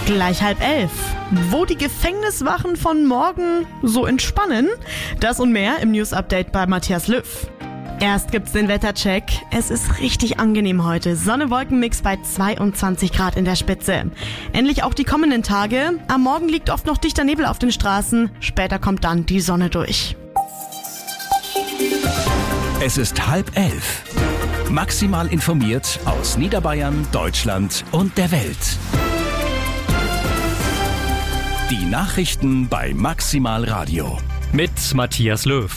Gleich 10:30. Wo die Gefängniswachen von morgen so entspannen? Das und mehr im News-Update bei Matthias Löw. Erst gibt's den Wettercheck. Es ist richtig angenehm heute. Sonne-Wolken-Mix bei 22 Grad in der Spitze. Endlich auch die kommenden Tage. Am Morgen liegt oft noch dichter Nebel auf den Straßen. Später kommt dann die Sonne durch. Es ist 10:30. Maximal informiert aus Niederbayern, Deutschland und der Welt. Die Nachrichten bei Maximal Radio. Mit Matthias Löw.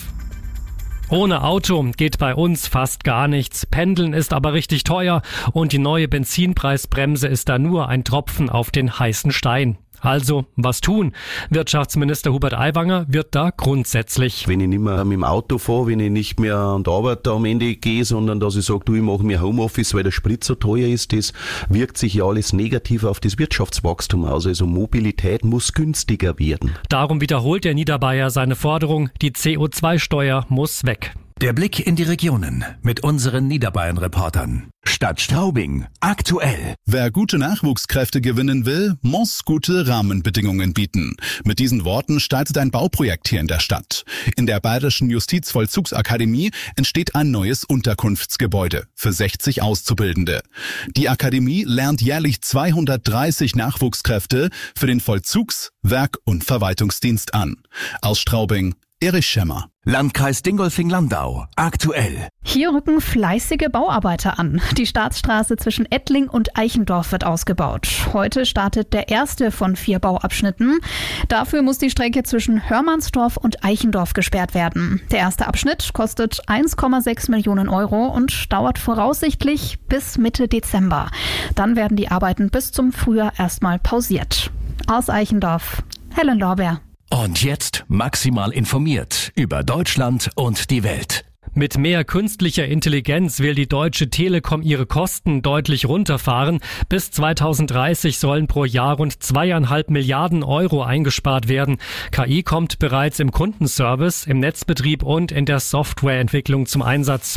Ohne Auto geht bei uns fast gar nichts. Pendeln ist aber richtig teuer und die neue Benzinpreisbremse ist da nur ein Tropfen auf den heißen Stein. Also, was tun? Wirtschaftsminister Hubert Aiwanger wird da grundsätzlich. Wenn ich nicht mehr mit dem Auto fahre, wenn ich nicht mehr an die Arbeit am Ende gehe, sondern dass ich sage, ich mache mir Homeoffice, weil der Sprit so teuer ist, das wirkt sich ja alles negativ auf das Wirtschaftswachstum aus. Also Mobilität muss günstiger werden. Darum wiederholt der Niederbayer seine Forderung, die CO2-Steuer muss weg. Der Blick in die Regionen mit unseren Niederbayern-Reportern. Stadt Straubing, aktuell. Wer gute Nachwuchskräfte gewinnen will, muss gute Rahmenbedingungen bieten. Mit diesen Worten startet ein Bauprojekt hier in der Stadt. In der Bayerischen Justizvollzugsakademie entsteht ein neues Unterkunftsgebäude für 60 Auszubildende. Die Akademie lernt jährlich 230 Nachwuchskräfte für den Vollzugs-, Werk- und Verwaltungsdienst an. Aus Straubing, Erich Schemmer. Landkreis Dingolfing-Landau, aktuell. Hier rücken fleißige Bauarbeiter an. Die Staatsstraße zwischen Ettling und Eichendorf wird ausgebaut. Heute startet der erste von 4 Bauabschnitten. Dafür muss die Strecke zwischen Hörmannsdorf und Eichendorf gesperrt werden. Der erste Abschnitt kostet 1,6 Millionen Euro und dauert voraussichtlich bis Mitte Dezember. Dann werden die Arbeiten bis zum Frühjahr erstmal pausiert. Aus Eichendorf, Helen Lorbeer. Und jetzt maximal informiert über Deutschland und die Welt. Mit mehr künstlicher Intelligenz will die Deutsche Telekom ihre Kosten deutlich runterfahren. Bis 2030 sollen pro Jahr rund 2,5 Milliarden Euro eingespart werden. KI kommt bereits im Kundenservice, im Netzbetrieb und in der Softwareentwicklung zum Einsatz.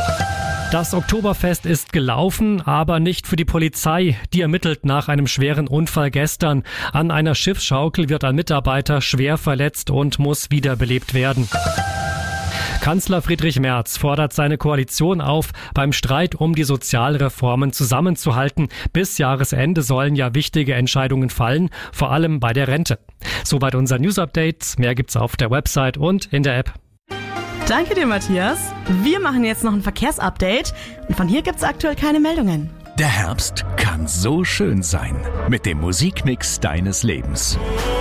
Das Oktoberfest ist gelaufen, aber nicht für die Polizei. Die ermittelt nach einem schweren Unfall gestern. An einer Schiffsschaukel wird ein Mitarbeiter schwer verletzt und muss wiederbelebt werden. Kanzler Friedrich Merz fordert seine Koalition auf, beim Streit um die Sozialreformen zusammenzuhalten. Bis Jahresende sollen ja wichtige Entscheidungen fallen, vor allem bei der Rente. Soweit unser News-Update. Mehr gibt's auf der Website und in der App. Danke dir, Matthias. Wir machen jetzt noch ein Verkehrsupdate und von hier gibt's aktuell keine Meldungen. Der Herbst kann so schön sein mit dem Musikmix deines Lebens.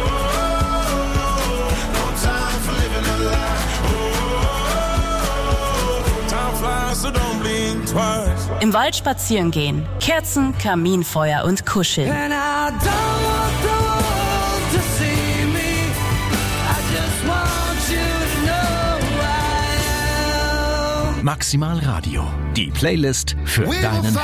Im Wald spazieren gehen, Kerzen, Kaminfeuer und Kuscheln. Maximal Radio, die Playlist für deinen